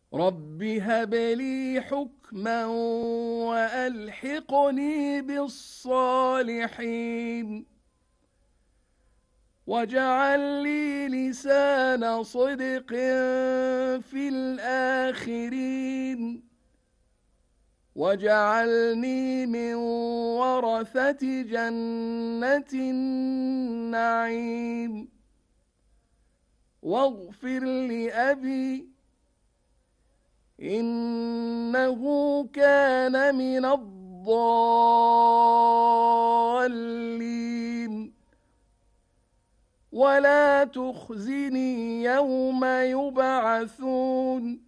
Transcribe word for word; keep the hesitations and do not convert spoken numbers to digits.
رب هب لي حكما وألحقني بالصالحين واجعل لي لسان صدق في الآخرين واجعلني من ورثة جنة النعيم واغفر لأبي إنه كان من الضالين ولا تخزني يوم يبعثون